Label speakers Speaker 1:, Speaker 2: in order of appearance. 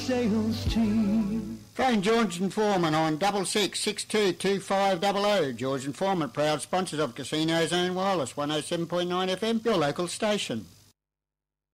Speaker 1: sales team.
Speaker 2: Phone George and Foreman on 66622500. George and Foreman, proud sponsors of Casino Zone Wireless 107.9 FM, your local station.